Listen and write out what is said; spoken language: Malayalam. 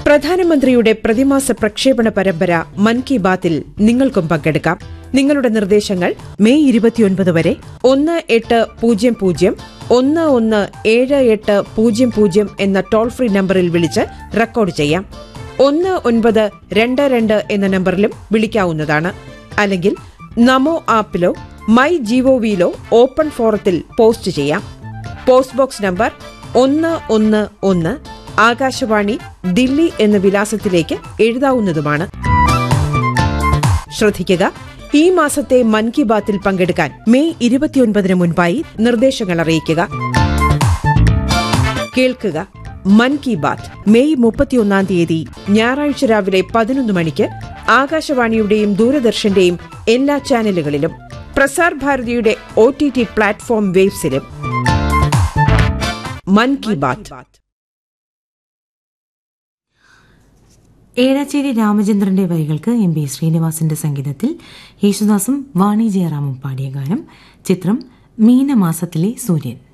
പ്രധാനമന്ത്രിയുടെ പ്രതിമാസ പ്രക്ഷേപണ പരമ്പര മൻ കി ബാത്തിൽ നിങ്ങൾക്കും പങ്കെടുക്കാം. നിങ്ങളുടെ നിർദ്ദേശങ്ങൾ മെയ് 29 വരെ 1800-117800 എന്ന ടോൾ ഫ്രീ നമ്പറിൽ വിളിച്ച് റെക്കോർഡ് ചെയ്യാം. 1922 എന്ന നമ്പറിലും വിളിക്കാവുന്നതാണ്. അല്ലെങ്കിൽ നമോ ആപ്പിലോ മൈ ജിഒവിയിലോ ഓപ്പൺ ഫോറത്തിൽ പോസ്റ്റ് ചെയ്യാം. Post box number 111 Akashvani, Delhi എന്ന വിലാസത്തിലേക്ക് എഴുതാവുന്നതുമാണ്. ശ്രദ്ധിക്കുക, ഈ മാസത്തെ മൻ കി ബാത്തിൽ പങ്കെടുക്കാൻ മെയ് 29 മുൻപായി നിർദ്ദേശങ്ങൾ അറിയിക്കുക. കേൾക്കുക, മൻ കി ബാത്ത് മെയ് 31 ഞായറാഴ്ച രാവിലെ 11 മണിക്ക് ആകാശവാണിയുടെയും ദൂരദർശന്റെയും എല്ലാ ചാനലുകളിലും പ്രസാർ ഭാരതിയുടെ OTT പ്ലാറ്റ്ഫോം വേവ്സിലും. മൻ കി ബാത്ത്. ഏഴാച്ചേരി രാമചന്ദ്രന്റെ വരികൾക്ക് MP ശ്രീനിവാസന്റെ സംഗീതത്തിൽ യേശുദാസും വാണി ജയറാമും പാടിയ ഗാനം. ചിത്രം മീനമാസത്തിലെ സൂര്യൻ.